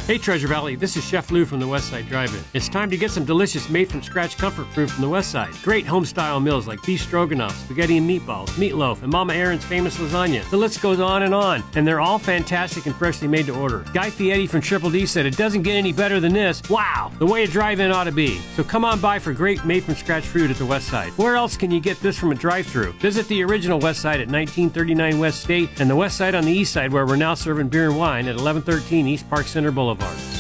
Hey Treasure Valley, this is Chef Lou from the Westside Drive-In. It's time to get some delicious made-from-scratch comfort food from the Westside. Great home-style meals like beef stroganoff, spaghetti and meatballs, meatloaf, and Mama Aaron's famous lasagna. The list goes on, and they're all fantastic and freshly made to order. Guy Fieri from Triple D said it doesn't get any better than this. Wow, the way a drive-in ought to be. So come on by for great made-from-scratch food at the Westside. Where else can you get this from a drive-thru? Visit the original Westside at 1939 West State and the Westside on the East Side, where we're now serving beer and wine at 1113 East Park Center Boulevard.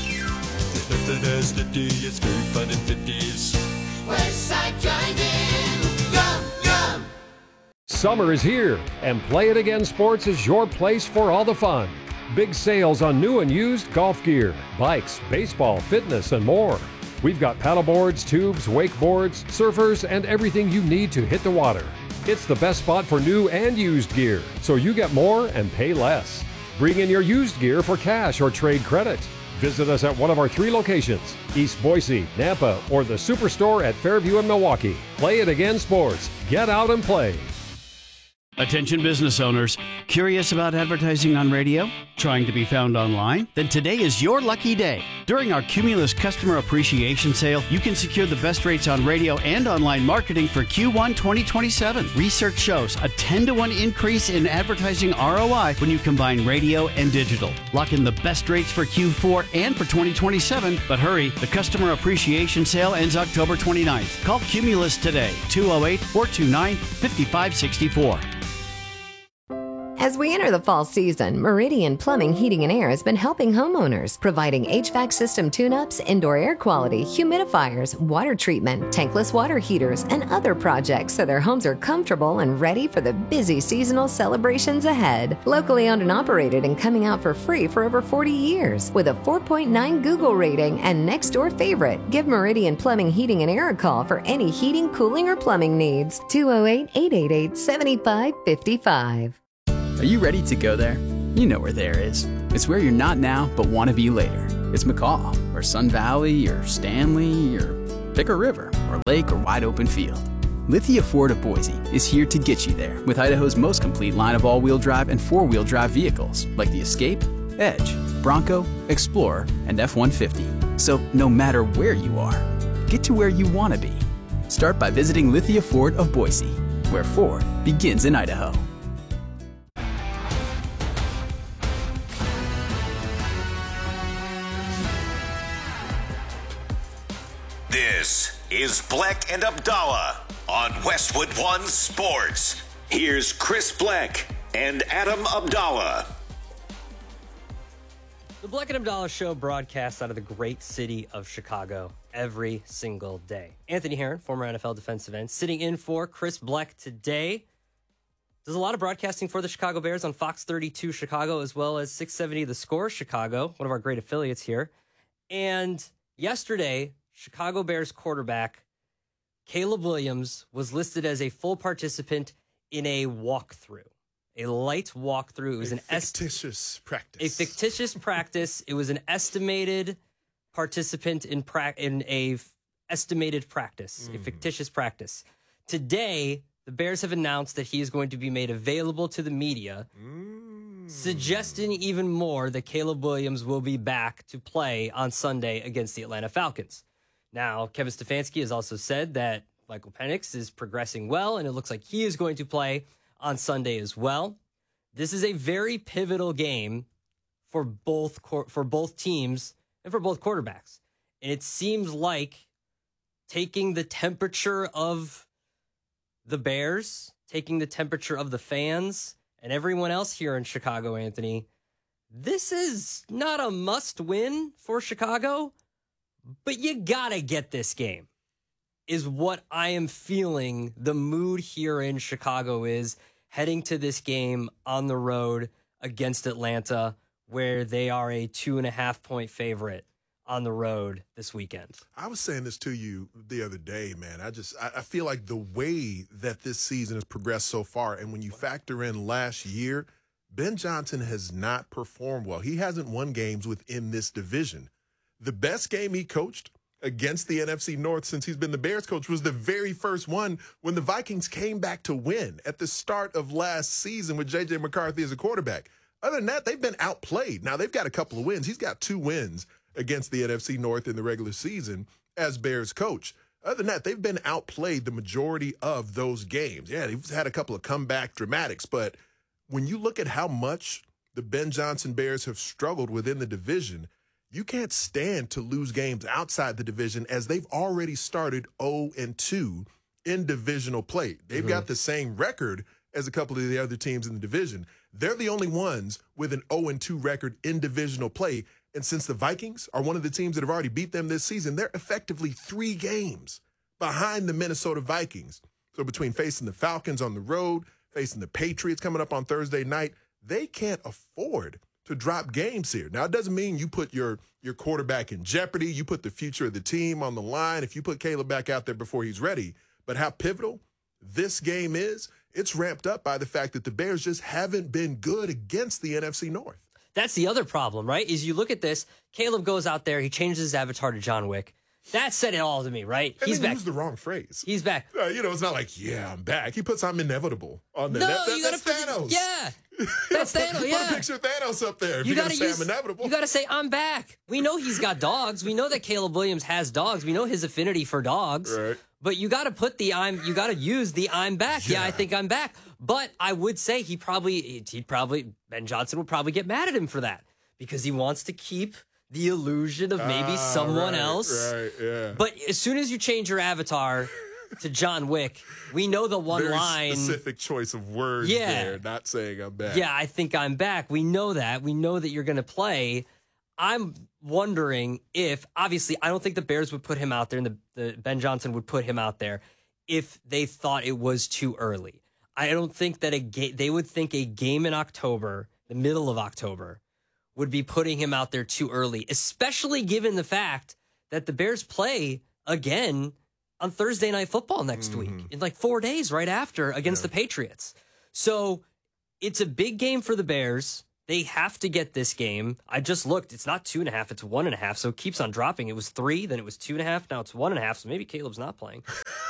Westside Drive-In. Yum, yum. Summer is here, and Play It Again Sports is your place for all the fun. Big sales on new and used golf gear, bikes, baseball, fitness, and more. We've got paddleboards, tubes, wakeboards, surfers, and everything you need to hit the water. It's the best spot for new and used gear, so you get more and pay less. Bring in your used gear for cash or trade credit. Visit us at one of our 3 locations, East Boise, Nampa, or the Superstore at Fairview and Milwaukee. Play It Again Sports. Get out and play. Attention business owners, curious about advertising on radio? Trying to be found online? Then today is your lucky day. During our Cumulus Customer Appreciation Sale, you can secure the best rates on radio and online marketing for Q1 2027. Research shows a 10-to-1 increase in advertising ROI when you combine radio and digital. Lock in the best rates for Q4 and for 2027, but hurry, the Customer Appreciation Sale ends October 29th. Call Cumulus today, 208-429-5564. As we enter the fall season, Meridian Plumbing, Heating and Air has been helping homeowners, providing HVAC system tune-ups, indoor air quality, humidifiers, water treatment, tankless water heaters, and other projects so their homes are comfortable and ready for the busy seasonal celebrations ahead. Locally owned and operated and coming out for free for over 40 years. With a 4.9 Google rating and next door favorite, give Meridian Plumbing, Heating and Air a call for any heating, cooling, or plumbing needs. 208-888-7555. Are you ready to go there? You know where there is. It's where you're not now, but want to be later. It's McCaw, or Sun Valley, or Stanley, or pick a river, or lake, or wide open field. Lithia Ford of Boise is here to get you there with Idaho's most complete line of all-wheel drive and four-wheel drive vehicles like the Escape, Edge, Bronco, Explorer, and F-150. So no matter where you are, get to where you want to be. Start by visiting Lithia Ford of Boise, where Ford begins in Idaho. This is Bleck and Abdallah on Westwood One Sports. Here's Chris Bleck and Adam Abdallah. The Bleck and Abdallah Show broadcasts out of the great city of Chicago every single day. Anthony Herron, former NFL defensive end, sitting in for Chris Bleck today. Does a lot of broadcasting for the Chicago Bears on Fox 32 Chicago, as well as 670 The Score Chicago, one of our great affiliates here. And yesterday, Chicago Bears quarterback Caleb Williams was listed as a full participant in a walkthrough, a light walkthrough. It was a fictitious practice. It was an estimated participant in a estimated practice, a fictitious practice. Today, the Bears have announced that he is going to be made available to the media, suggesting even more that Caleb Williams will be back to play on Sunday against the Atlanta Falcons. Now, Kevin Stefanski has also said that Michael Penix is progressing well, and it looks like he is going to play on Sunday as well. This is a very pivotal game for both teams and for both quarterbacks. And it seems like taking the temperature of the Bears, taking the temperature of the fans, and everyone else here in Chicago, Anthony, this is not a must-win for Chicago, but you gotta get this game, is what I am feeling the mood here in Chicago is heading to this game on the road against Atlanta, where they are a 2.5-point favorite on the road this weekend. I was saying this to you the other day, man. I feel like the way that this season has progressed so far, and when you factor in last year, Ben Johnson has not performed well. He hasn't won games within this division. The best game he coached against the NFC North since he's been the Bears coach was the very first one when the Vikings came back to win at the start of last season with J.J. McCarthy as a quarterback. Other than that, they've been outplayed. Now, they've got a couple of wins. He's got 2 wins against the NFC North in the regular season as Bears coach. Other than that, they've been outplayed the majority of those games. Yeah, they've had a couple of comeback dramatics, but when you look at how much the Ben Johnson Bears have struggled within the division, you can't stand to lose games outside the division as they've already started 0-2 in divisional play. They've got the same record as a couple of the other teams in the division. They're the only ones with an 0-2 record in divisional play. And since the Vikings are one of the teams that have already beat them this season, they're effectively 3 games behind the Minnesota Vikings. So between facing the Falcons on the road, facing the Patriots coming up on Thursday night, they can't afford to drop games here. Now, it doesn't mean you put your quarterback in jeopardy. You put the future of the team on the line if you put Caleb back out there before he's ready. But how pivotal this game is, it's ramped up by the fact that the Bears just haven't been good against the NFC North. That's the other problem, right? Is you look at this, Caleb goes out there, he changes his avatar to John Wick. That said it all to me, right? And He's then back. use the wrong phrase. He's back. It's not like, yeah, I'm back. He puts I'm inevitable on there. No, you gotta that's Thanos. Yeah. That's Thanos, yeah. Put a picture of Thanos up there if you're going to say I'm inevitable. You got to say, I'm back. We know he's got dogs. We know that Caleb Williams has dogs. We know his affinity for dogs. Right. But you got to put you got to use the I'm back. Yeah, I think I'm back. But I would say Ben Johnson would probably get mad at him for that because he wants to keep the illusion of maybe someone else. Right, yeah. But as soon as you change your avatar to John Wick, we know the one Very line. specific choice of words there, not saying I'm back. Yeah, I think I'm back. We know that. We know that you're going to play. I'm wondering if, obviously, I don't think the Bears would put him out there and the Ben Johnson would put him out there if they thought it was too early. I don't think that they would think a game in October, the middle of October, would be putting him out there too early, especially given the fact that the Bears play again on Thursday Night Football next week in like 4 days right after against the Patriots. So it's a big game for the Bears. They have to get this game. I just looked. It's not 2.5. It's 1.5. So it keeps on dropping. It was 3, then it was 2.5. Now it's 1.5. So maybe Caleb's not playing.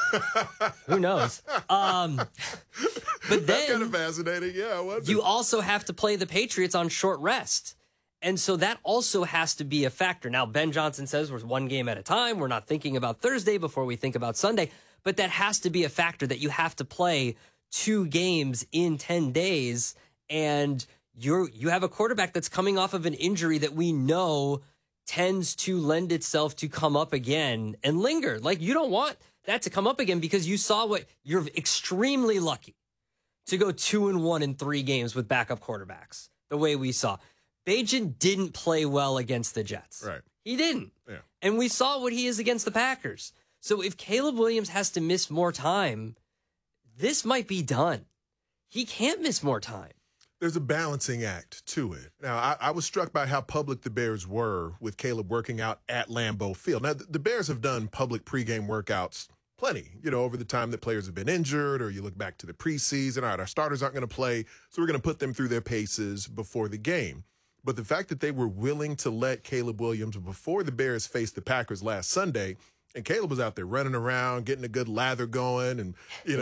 Who knows? But then that's kind of fascinating. Yeah, I wonder. You also have to play the Patriots on short rest. And so that also has to be a factor. Now, Ben Johnson says we're one game at a time. We're not thinking about Thursday before we think about Sunday. But that has to be a factor that you have to play 2 games in 10 days. And you have a quarterback that's coming off of an injury that we know tends to lend itself to come up again and linger. Like, you don't want that to come up again because you saw you're extremely lucky to go 2-1 in 3 games with backup quarterbacks, the way we saw. Bagent didn't play well against the Jets. Right. He didn't. Yeah. And we saw what he is against the Packers. So if Caleb Williams has to miss more time, this might be done. He can't miss more time. There's a balancing act to it. Now, I was struck by how public the Bears were with Caleb working out at Lambeau Field. Now, the Bears have done public pregame workouts plenty, over the time that players have been injured, or you look back to the preseason. All right, our starters aren't going to play, so we're going to put them through their paces before the game. But the fact that they were willing to let Caleb Williams, before the Bears faced the Packers last Sunday, and Caleb was out there running around, getting a good lather going and,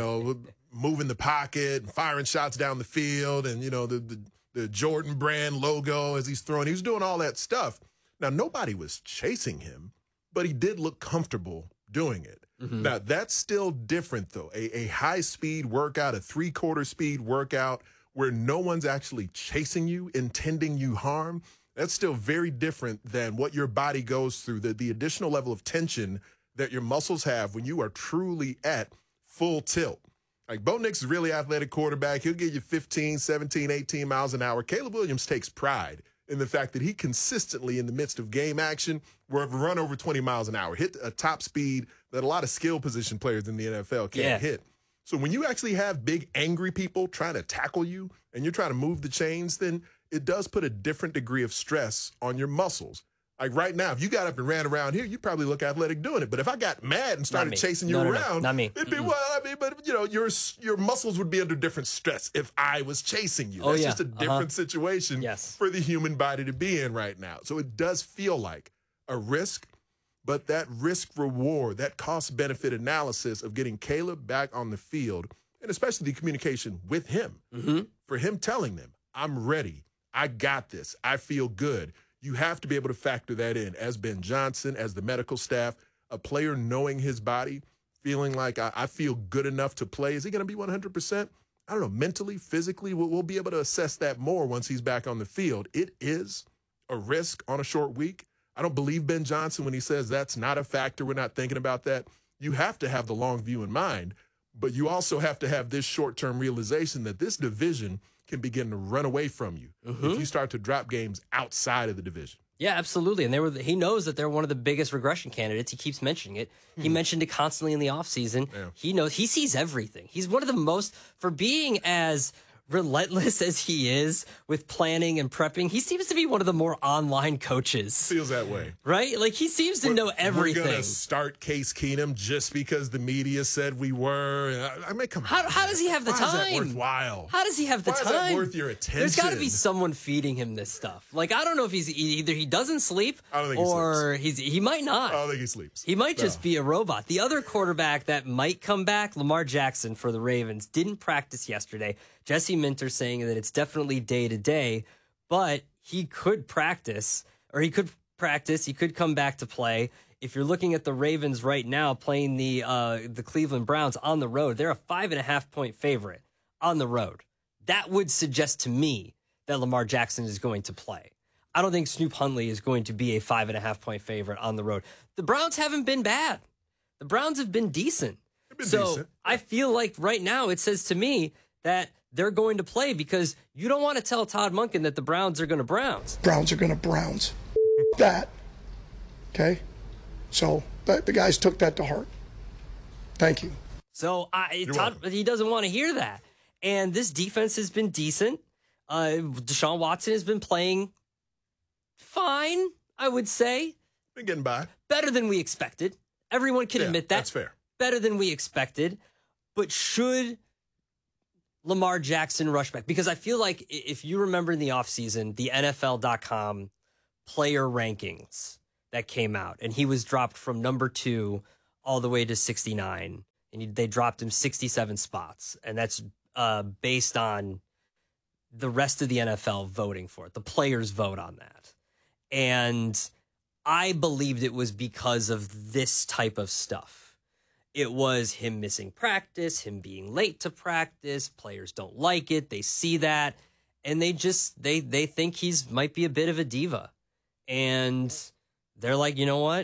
moving the pocket, and firing shots down the field, and, the Jordan brand logo as he's throwing. He was doing all that stuff. Now, nobody was chasing him, but he did look comfortable doing it. Mm-hmm. Now, that's still different, though. A high-speed workout, a 3/4 speed workout, where no one's actually chasing you, intending you harm, that's still very different than what your body goes through, the additional level of tension that your muscles have when you are truly at full tilt. Like, Bo Nix is a really athletic quarterback. He'll give you 15, 17, 18 miles an hour. Caleb Williams takes pride in the fact that he consistently, in the midst of game action, will run over 20 miles an hour, hit a top speed that a lot of skill position players in the NFL can't hit. So when you actually have big, angry people trying to tackle you and you're trying to move the chains, then it does put a different degree of stress on your muscles. Like right now, if you got up and ran around here, you'd probably look athletic doing it. But if I got mad and started chasing you around, not me. It'd be, but your muscles would be under different stress if I was chasing you. That's just a different situation for the human body to be in right now. So it does feel like a risk. But that risk reward, that cost benefit analysis of getting Caleb back on the field, and especially the communication with him, for him telling them, I'm ready, I got this. I feel good. You have to be able to factor that in as Ben Johnson, as the medical staff, a player knowing his body, feeling like I feel good enough to play. Is he going to be 100%? I don't know. Mentally, physically, we'll be able to assess that more once he's back on the field. It is a risk on a short week. I don't believe Ben Johnson when he says that's not a factor. We're not thinking about that. You have to have the long view in mind, but you also have to have this short-term realization that this division can begin to run away from you if you start to drop games outside of the division. Yeah, absolutely. And he knows that they're one of the biggest regression candidates. He keeps mentioning it. He mentioned it constantly in the offseason. Yeah. He sees everything. He's one of the most, for being as relentless as he is with planning and prepping, he seems to be one of the more online coaches. Feels that way. Right? Like, he seems to know everything. We're going to start Case Keenum just because the media said we were. I mean, come on. How does he have the time? Why is that worthwhile? How does he have the time? Why is that worth your attention? There's got to be someone feeding him this stuff. Like, I don't know if he's either he doesn't sleep I don't think or he sleeps. he might not. I don't think he sleeps. He might just be a robot. The other quarterback that might come back, Lamar Jackson for the Ravens, didn't practice yesterday. Jesse Minter saying that it's definitely day to day, but he could practice, he could come back to play. If you're looking at the Ravens right now playing the Cleveland Browns on the road, they're a 5.5-point favorite on the road. That would suggest to me that Lamar Jackson is going to play. I don't think Snoop Huntley is going to be a 5.5-point favorite on the road. The Browns haven't been bad. The Browns have been decent. Decent. I feel like right now it says to me that they're going to play because you don't want to tell Todd Monken that the Browns are going to Browns. Browns are going to Browns. That. Okay? So the guys took that to heart. Thank you. So Todd, he doesn't want to hear that. And this defense has been decent. Deshaun Watson has been playing fine, I would say. Been getting by. Better than we expected. Everyone can admit that. That's fair. Better than we expected. But should Lamar Jackson rush back? Because I feel like if you remember in the offseason, the NFL.com player rankings that came out, and he was dropped from number 2 all the way to 69, and they dropped him 67 spots. And that's based on the rest of the NFL voting for it. The players vote on that. And I believed it was because of this type of stuff. It was him missing practice, him being late to practice. Players don't like it. They see that. And they think he's might be a bit of a diva. And they're like, you know what?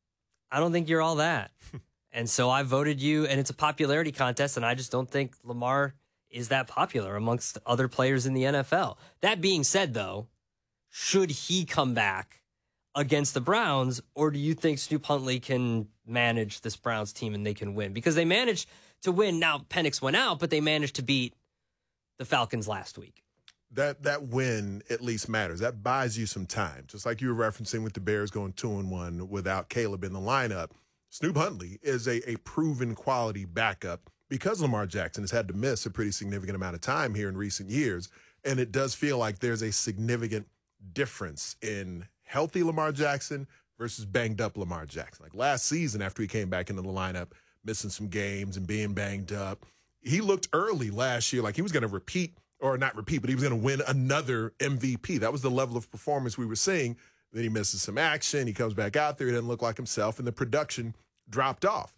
I don't think you're all that. And so I voted you, and it's a popularity contest, and I just don't think Lamar is that popular amongst other players in the NFL. That being said, though, should he come back against the Browns, or do you think Snoop Huntley can manage this Browns team and they can win? Because they managed to win. Now, Penix went out, but they managed to beat the Falcons last week. That win at least matters. That buys you some time. Just like you were referencing with the Bears going 2-1 without Caleb in the lineup. Snoop Huntley is a proven quality backup because Lamar Jackson has had to miss a pretty significant amount of time here in recent years. And it does feel like there's a significant difference in healthy Lamar Jackson versus banged up Lamar Jackson. Like last season after he came back into the lineup, missing some games and being banged up, he looked early last year like he was going to repeat, or not repeat, but he was going to win another MVP. That was the level of performance we were seeing. Then he misses some action. He comes back out there. He doesn't look like himself, and the production dropped off.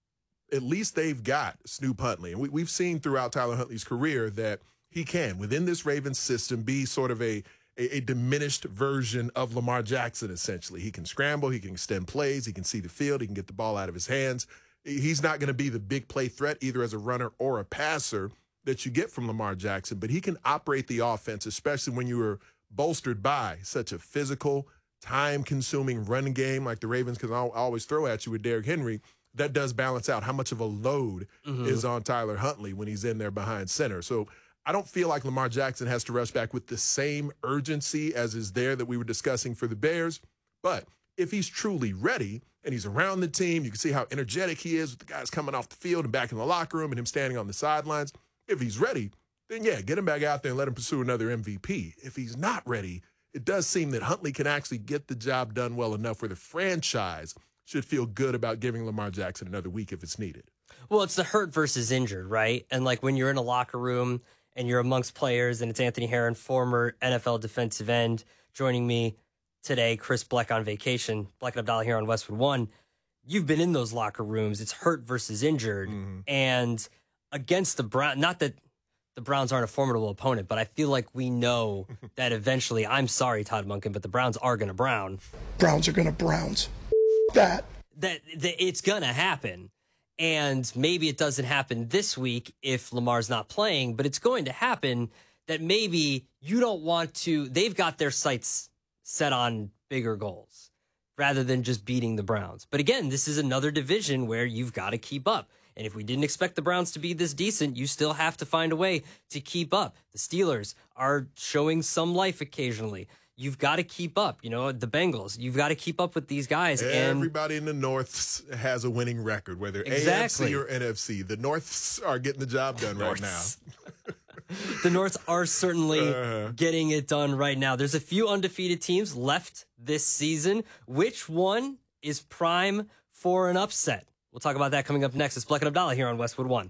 At least they've got Snoop Huntley. And we've seen throughout Tyler Huntley's career that he can, within this Ravens system, be sort of a diminished version of Lamar Jackson, essentially. He can scramble. He can extend plays. He can see the field. He can get the ball out of his hands. He's not going to be the big play threat either as a runner or a passer that you get from Lamar Jackson, but he can operate the offense, especially when you are bolstered by such a physical, time-consuming run game like the Ravens can always throw at you with Derrick Henry. That does balance out how much of a load is on Tyler Huntley when he's in there behind center. So I don't feel like Lamar Jackson has to rush back with the same urgency as is there that we were discussing for the Bears. But if he's truly ready and he's around the team, you can see how energetic he is with the guys coming off the field and back in the locker room and him standing on the sidelines. If he's ready, then yeah, get him back out there and let him pursue another MVP. If he's not ready, it does seem that Huntley can actually get the job done well enough where the franchise should feel good about giving Lamar Jackson another week if it's needed. Well, it's the hurt versus injured, right? And like when you're in a locker room and you're amongst players, and it's Anthony Herron, former NFL defensive end, joining me today. Chris Bleck on vacation. Bleck and Abdallah here on Westwood One. You've been in those locker rooms. It's hurt versus injured. And against the Browns, not that the Browns aren't a formidable opponent, but I feel like we know that eventually, I'm sorry, Todd Monken, but the Browns are going to Brown. Browns are going to Browns. That it's going to happen. And maybe it doesn't happen this week if Lamar's not playing, but it's going to happen that maybe you don't want to. They've got their sights set on bigger goals rather than just beating the Browns. But again, this is another division where you've got to keep up. And if we didn't expect the Browns to be this decent, you still have to find a way to keep up. The Steelers are showing some life occasionally. You've got to keep up. You know, the Bengals, you've got to keep up with these guys. Everybody in the North has a winning record, whether AFC or NFC. The Norths are getting the job done right now. The Norths are certainly getting it done right now. There's a few undefeated teams left this season. Which one is prime for an upset? We'll talk about that coming up next. It's Bleck and Abdallah here on Westwood One.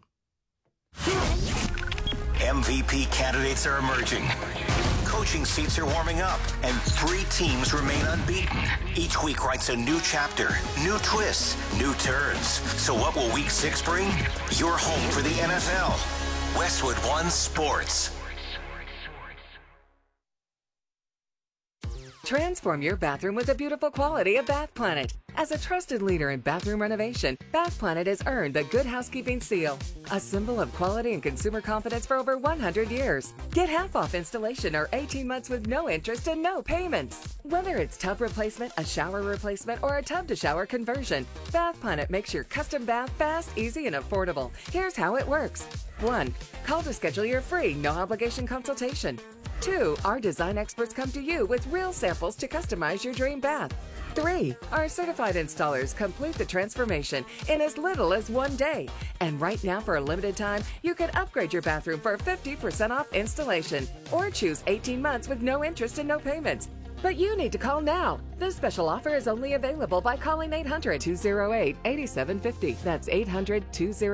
MVP candidates are emerging. Coaching seats are warming up, and 3 teams remain unbeaten. Each week writes a new chapter, new twists, new turns. So what will Week 6 bring? Your home for the NFL. Westwood One Sports. Transform your bathroom with the beautiful quality of Bath Planet. As a trusted leader in bathroom renovation, Bath Planet has earned the Good Housekeeping seal, a symbol of quality and consumer confidence for over 100 years. Get half off installation or 18 months with no interest and no payments. Whether it's tub replacement, a shower replacement, or a tub-to-shower conversion, Bath Planet makes your custom bath fast, easy, and affordable. Here's how it works. 1. Call to schedule your free, no-obligation consultation. 2. Our design experts come to you with real samples to customize your dream bath. 3. Our certified installers complete the transformation in as little as 1 day. And right now, for a limited time, you can upgrade your bathroom for 50% off installation or choose 18 months with no interest and no payments. But you need to call now. This special offer is only available by calling 800-208-8750. That's 800-208